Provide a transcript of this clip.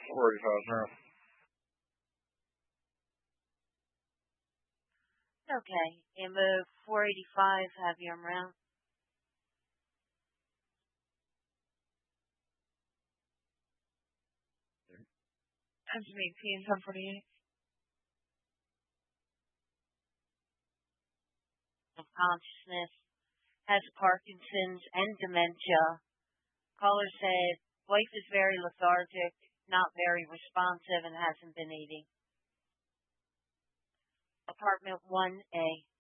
45 now. Okay. Amber 485, have you around? Estimate P and 1048. Of consciousness, has Parkinson's and dementia. Caller said, wife is very lethargic, not very responsive, and hasn't been eating. Apartment 1A.